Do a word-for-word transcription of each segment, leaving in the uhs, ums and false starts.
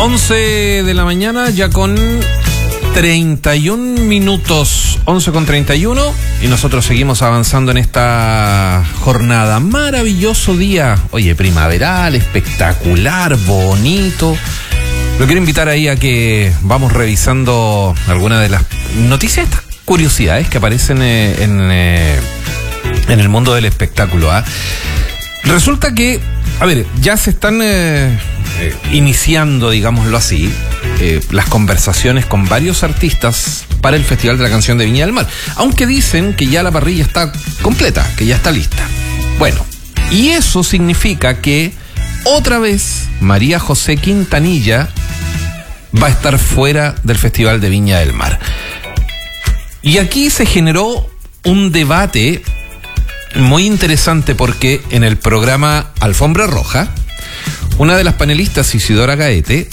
once de la mañana, ya con treinta y un minutos, once con treinta y uno, y nosotros seguimos avanzando en esta jornada. Maravilloso día, oye, primaveral, espectacular, bonito. Lo quiero invitar ahí a que vamos revisando algunas de las noticias, estas curiosidades que aparecen eh, en, eh, en el mundo del espectáculo, ¿eh? Resulta que, a ver, ya se están eh, eh, iniciando, digámoslo así, eh, las conversaciones con varios artistas para el Festival de la Canción de Viña del Mar. Aunque dicen que ya la parrilla está completa, que ya está lista. Bueno, y eso significa que otra vez María José Quintanilla va a estar fuera del Festival de Viña del Mar. Y aquí se generó un debate muy interesante porque en el programa Alfombra Roja, una de las panelistas, Isidora Gaete,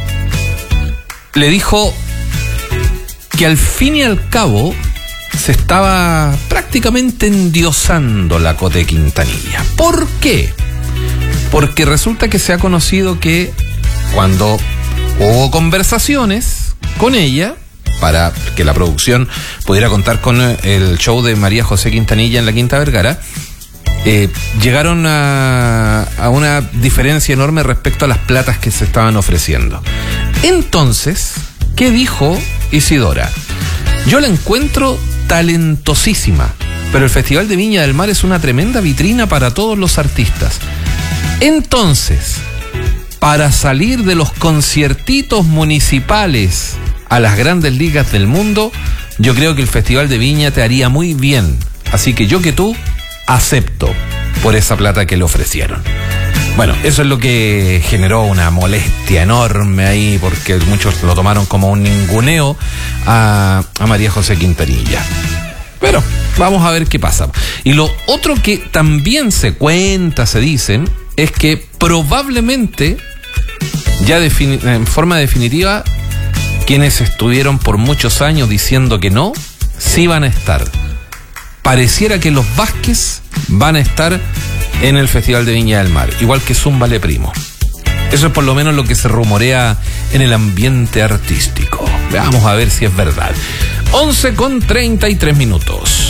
le dijo que al fin y al cabo se estaba prácticamente endiosando la Cote Quintanilla. ¿Por qué? Porque resulta que se ha conocido que cuando hubo conversaciones con ella para que la producción pudiera contar con el show de María José Quintanilla en la Quinta Vergara, eh, llegaron a, a una diferencia enorme respecto a las platas que se estaban ofreciendo. Entonces, ¿qué dijo Isidora? Yo la encuentro talentosísima, pero el Festival de Viña del Mar es una tremenda vitrina para todos los artistas. Entonces, para salir de los conciertitos municipales a las grandes ligas del mundo, yo creo que el Festival de Viña te haría muy bien. Así que yo que tú acepto por esa plata que le ofrecieron. Bueno, eso es lo que generó una molestia enorme ahí, porque muchos lo tomaron como un ninguneo a, a María José Quintanilla. Pero vamos a ver qué pasa. Y lo otro que también se cuenta, se dicen, es que probablemente, ya defini- en forma definitiva, quienes estuvieron por muchos años diciendo que no, sí van a estar. Pareciera que los Vázquez van a estar en el Festival de Viña del Mar, igual que Zúmbale Primo. Eso es por lo menos lo que se rumorea en el ambiente artístico. Veamos a ver si es verdad. once con treinta y tres minutos.